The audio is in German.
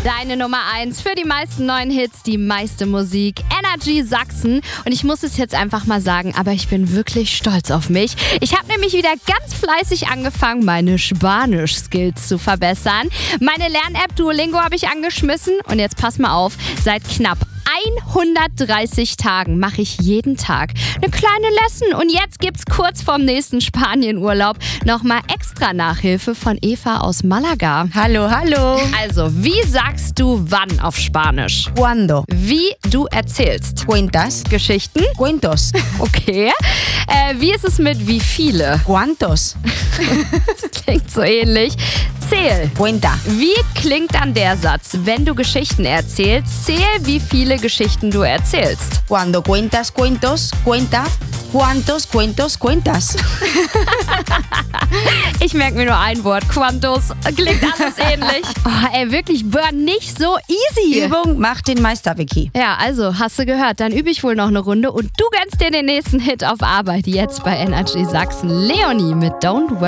Deine Nummer 1 für die meisten neuen Hits, die meiste Musik, Energy Sachsen. Und ich muss es jetzt einfach mal sagen, aber ich bin wirklich stolz auf mich. Ich habe nämlich wieder ganz fleißig angefangen, meine Spanisch-Skills zu verbessern. Meine Lern-App Duolingo habe ich angeschmissen und jetzt pass mal auf, seit knapp 130 Tagen mache ich jeden Tag eine kleine Lesson. Und jetzt gibt's kurz vorm nächsten Spanienurlaub nochmal extra Nachhilfe von Eva aus Malaga. Hallo, hallo. Also, wie sagst du wann auf Spanisch? ¿Cuándo? Wie du erzählst. ¿Cuentas? Geschichten? Cuentos. Okay. Wie ist es mit wie viele? ¿Cuántos? Das klingt so ähnlich. Zähl. Cuenta. Wie klingt dann der Satz, wenn du Geschichten erzählst? Zähl, wie viele Geschichten du erzählst. Cuando cuentas cuentos, cuenta cuántos cuentos cuentas. Ich merke mir nur ein Wort. Quantos. Klingt alles ähnlich. Oh, ey, wirklich, Burn, nicht so easy. Übung macht den Meister, Vicky. Ja, also, hast du gehört. Dann übe ich wohl noch eine Runde und du gönnst dir den nächsten Hit auf Arbeit. Jetzt bei Energy Sachsen. Leonie mit Don't Worry.